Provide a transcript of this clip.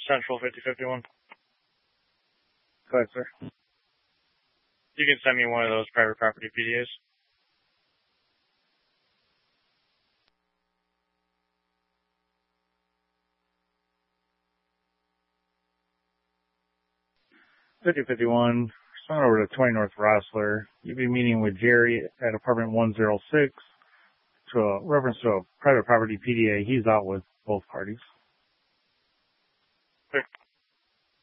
Central 5051. Go ahead, sir. You can send me one of those private property PDAs. $5051, respond over to 20 North Rossler. You'll be meeting with Jerry at apartment 106 to a reference to a private property PDA. He's out with both parties.